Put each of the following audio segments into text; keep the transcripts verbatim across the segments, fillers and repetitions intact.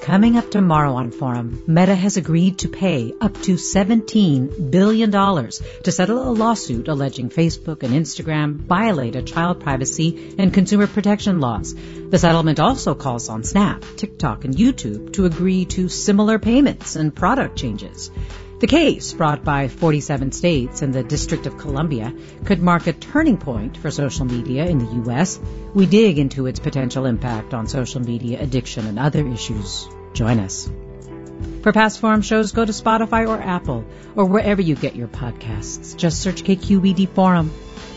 Coming up tomorrow on Forum, Meta has agreed to pay up to seventeen billion dollars to settle a lawsuit alleging Facebook and Instagram violated child privacy and consumer protection laws. The settlement also calls on Snap, TikTok, and YouTube to agree to similar payments and product changes. The case, brought by forty-seven states and the District of Columbia, could mark a turning point for social media in the U S. We dig into its potential impact on social media addiction and other issues. Join us. For past Forum shows, go to Spotify or Apple, or wherever you get your podcasts. Just search K Q E D Forum.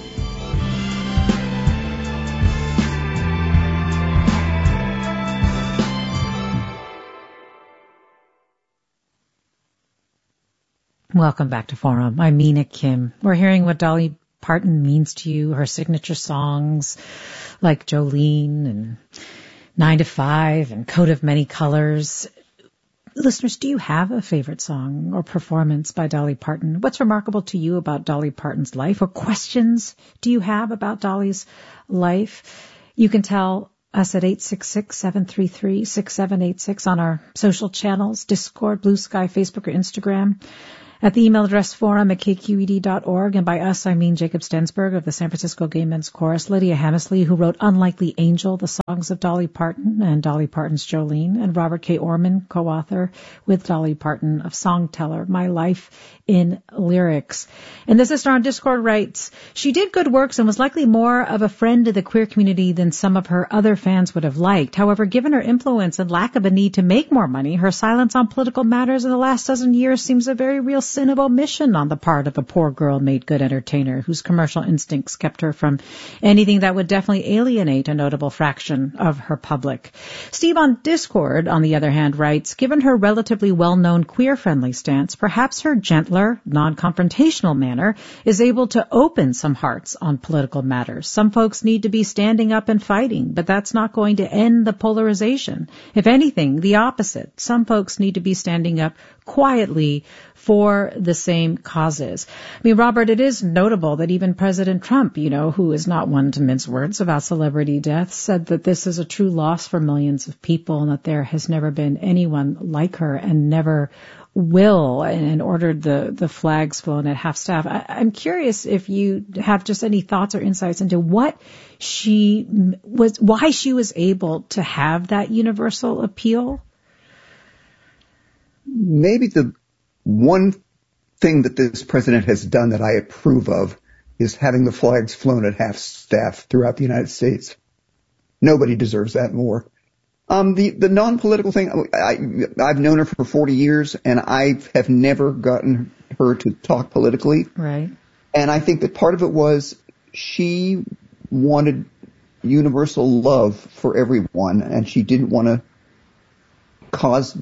Welcome back to Forum. I'm Mina Kim. We're hearing what Dolly Parton means to you, her signature songs like Jolene and Nine to Five and Coat of Many Colors. Listeners, do you have a favorite song or performance by Dolly Parton? What's remarkable to you about Dolly Parton's life, or questions do you have about Dolly's life? You can tell us at eight six six, seven three three, six seven eight six on our social channels, Discord, Blue Sky, Facebook, or Instagram. At the email address forum at k q e d dot org. And by us, I mean Jacob Stensberg of the San Francisco Gay Men's Chorus, Lydia Hammersley, who wrote Unlikely Angel, the songs of Dolly Parton, and Dolly Parton's Jolene, and Robert K. Orman, co-author with Dolly Parton of Songteller, My Life in Lyrics. And the sister on Discord writes, she did good works and was likely more of a friend to the queer community than some of her other fans would have liked. However, given her influence and lack of a need to make more money, her silence on political matters in the last dozen years seems a very real sin of omission on the part of a poor girl made good entertainer whose commercial instincts kept her from anything that would definitely alienate a notable fraction of her public. Steve on Discord, on the other hand, writes, given her relatively well-known queer-friendly stance, perhaps her gentler, non-confrontational manner is able to open some hearts on political matters. Some folks need to be standing up and fighting, but that's not going to end the polarization. If anything, the opposite. Some folks need to be standing up quietly for the same causes. I mean, Robert, it is notable that even President Trump, you know, who is not one to mince words about celebrity deaths, said that this is a true loss for millions of people and that there has never been anyone like her and never will, and ordered the, the flags flown at half staff. I, I'm curious if you have just any thoughts or insights into what she was, why she was able to have that universal appeal. Maybe the one thing that this president has done that I approve of is having the flags flown at half staff throughout the United States. Nobody deserves that more. Um, the, the non-political thing, I, I've known her for forty years, and I have never gotten her to talk politically. Right. And I think that part of it was she wanted universal love for everyone, and she didn't want to cause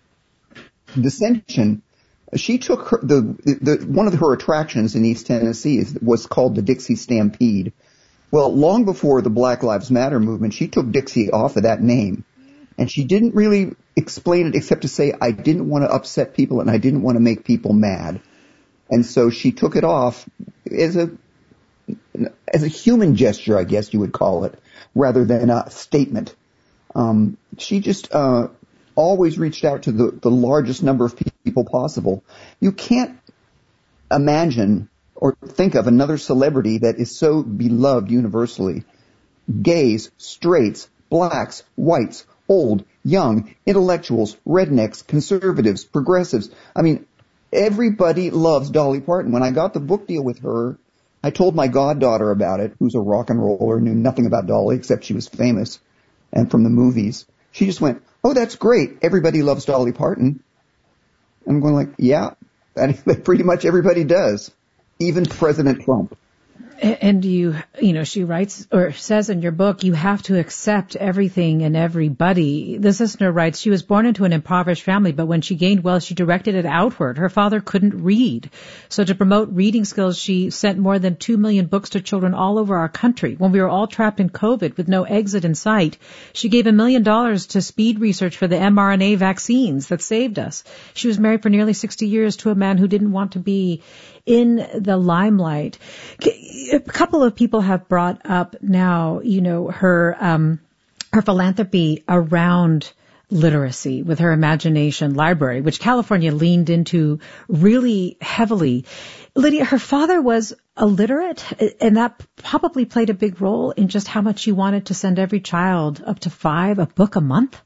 dissension. She took her, the, the, one of her attractions in East Tennessee is, was called the Dixie Stampede. Well, long before the Black Lives Matter movement, she took Dixie off of that name. And she didn't really explain it except to say, I didn't want to upset people and I didn't want to make people mad. And so she took it off as a, as a human gesture, I guess you would call it, rather than a statement. Um, she just, uh, always reached out to the, the largest number of people possible. You can't imagine or think of another celebrity that is so beloved universally. Gays, straights, blacks, whites, old, young, intellectuals, rednecks, conservatives, progressives. I mean, everybody loves Dolly Parton. When I got the book deal with her, I told my goddaughter about it, who's a rock and roller, knew nothing about Dolly except she was famous and from the movies. She just went, oh, that's great. Everybody loves Dolly Parton. I'm going like, yeah, pretty much everybody does, even President Trump. And you, you know, she writes or says in your book, you have to accept everything and everybody. This listener writes, she was born into an impoverished family, but when she gained wealth, she directed it outward. Her father couldn't read. So to promote reading skills, she sent more than two million books to children all over our country. When we were all trapped in COVID with no exit in sight, she gave a million dollars to speed research for the mRNA vaccines that saved us. She was married for nearly sixty years to a man who didn't want to be in the limelight. A couple of people have brought up now, you know, her um, her philanthropy around literacy with her Imagination Library, which California leaned into really heavily. Lydia, her father was illiterate, and that probably played a big role in just how much she wanted to send every child up to five a book a month.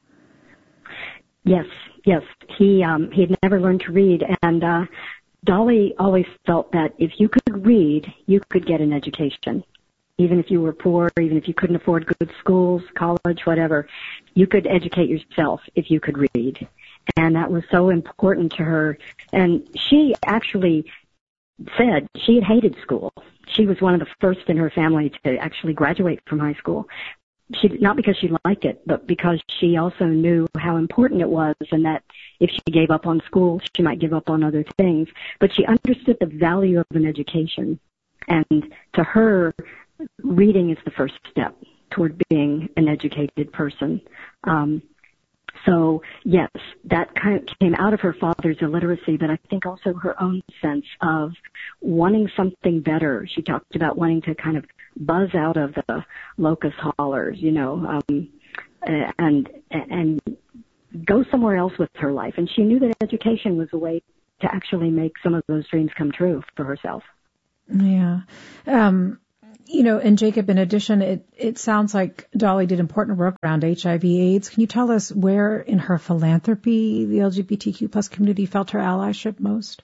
Yes, yes. He um, he had never learned to read, and uh, Dolly always felt that if you could read, you could get an education. Even if you were poor, even if you couldn't afford good schools, college, whatever, you could educate yourself if you could read. And that was so important to her. And she actually said she had hated school. She was one of the first in her family to actually graduate from high school. She, not because she liked it, but because she also knew how important it was, and that if she gave up on school, she might give up on other things. But she understood the value of an education. And to her, reading is the first step toward being an educated person. Um, so, yes, that kind of came out of her father's illiteracy, but I think also her own sense of wanting something better. She talked about wanting to kind of buzz out of the locust hollers, you know, um, and and go somewhere else with her life. And she knew that education was a way to actually make some of those dreams come true for herself. Yeah. Um, you know, and Jacob, in addition, it, it sounds like Dolly did important work around H I V AIDS. Can you tell us where in her philanthropy the L G B T Q plus community felt her allyship most?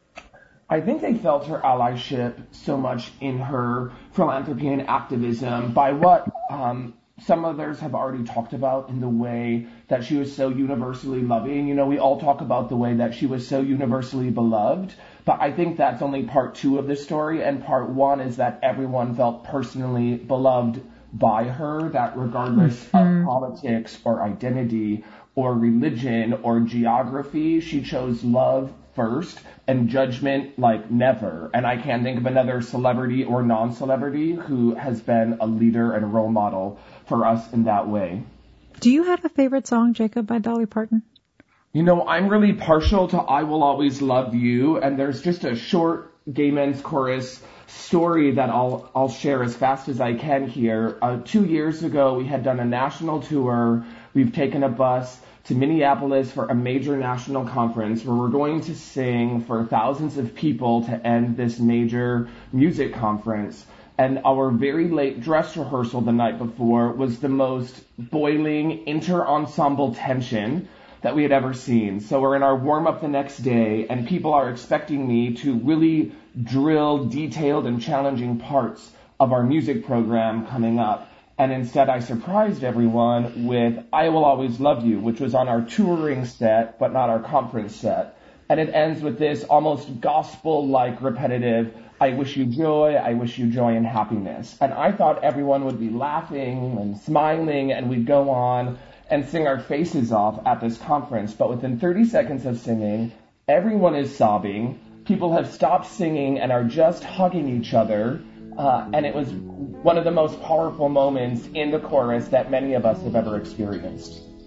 I think they felt her allyship so much in her philanthropy and activism by what um, some others have already talked about in the way that she was so universally loving. You know, we all talk about the way that she was so universally beloved, but I think that's only part two of the story, and part one is that everyone felt personally beloved by her, that regardless mm-hmm. of politics or identity or religion or geography, she chose love first and judgment like never. And I can't think of another celebrity or non-celebrity who has been a leader and a role model for us in that way. Do you have a favorite song, Jacob, by Dolly Parton? You know, I'm really partial to I Will Always Love You, and there's just a short gay men's chorus story that I'll I'll share as fast as I can here. Uh, two years ago, we had done a national tour. We've taken a bus to Minneapolis for a major national conference where we're going to sing for thousands of people to end this major music conference. And our very late dress rehearsal the night before was the most boiling inter-ensemble tension that we had ever seen. So we're in our warm-up the next day, and people are expecting me to really drill detailed and challenging parts of our music program coming up. And instead I surprised everyone with I Will Always Love You, which was on our touring set, but not our conference set. And it ends with this almost gospel-like repetitive, I wish you joy, I wish you joy and happiness. And I thought everyone would be laughing and smiling, and we'd go on and sing our faces off at this conference. But within thirty seconds of singing, everyone is sobbing. People have stopped singing and are just hugging each other. Uh, and it was one of the most powerful moments in the chorus that many of us have ever experienced.